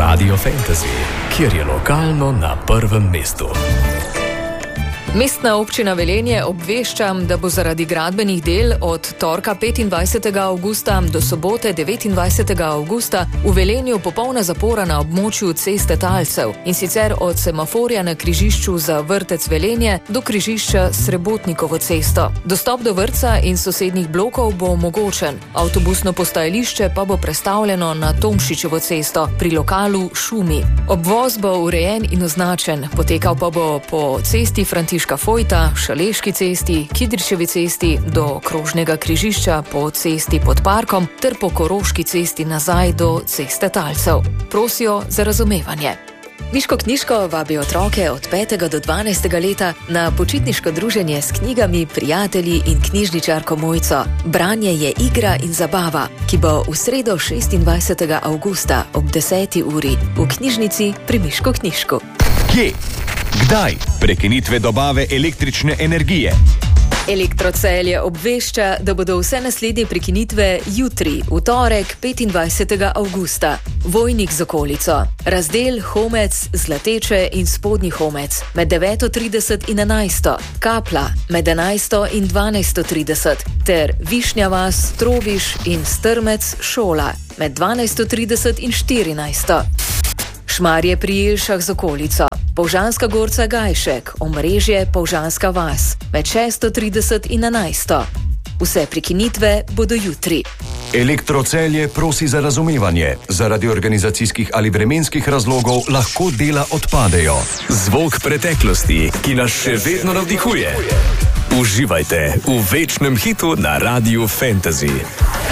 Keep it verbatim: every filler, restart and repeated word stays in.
Radio Fantasy, kjer je lokalno na prvem mestu. Mestna občina Velenje obvešča, da bo zaradi gradbenih del od torka petindvajsetega avgusta do sobote devetindvajsetega avgusta v Velenju popolna zapora na območju ceste Talcev, in sicer od semaforja na križišču za vrtec Velenje do križišča Srebotnikovo cesto. Dostop do vrtca in sosednjih blokov bo omogočen, avtobusno postajališče pa bo prestavljeno na Tomšičevo cesto pri lokalu Šumi. Obvoz bo urejen in označen, potekal pa bo po cesti Františka Fojta, Šaleški cesti, Kidričevi cesti do krožnega križišča po cesti pod parkom ter po Koroški cesti nazaj do ceste Talcev. Prosijo za razumevanje. Miško knjižko vabi otroke od petega do dvanajstega leta na počitniško druženje s knjigami, prijatelji in knjižničarko Mojco. Branje je igra in zabava, ki bo v sredo šestindvajsetega avgusta ob deseti uri v knjižnici pri Miško knjižku. Kje? Kdaj? Prekinitve dobave električne energije. Elektrocelje obvešča, da bodo vse naslednje prekinitve jutri, v torek petindvajsetega avgusta. Vojnik z okolico, razdel Homec, Zlateče in Spodnji Homec med deveto trideset in enajsto, Kapla med enajsto in dvanajsto trideset ter Višnja vas, Troviš in Strmec Šola med dvanajsto trideset in štirinajsto. Šmarje pri Jelšah z okolico, Polžanska gorca Gajšek, omrežje Polžanska vas med šesto trideset in enajsto. Vse prekinitve bodo jutri. Elektrocelje prosi za razumevanje. Zaradi organizacijskih ali vremenskih razlogov lahko dela odpadejo. Zvok preteklosti, ki nas še vedno navdihuje. Uživajte v večnem hitu na Radiu Fantasy.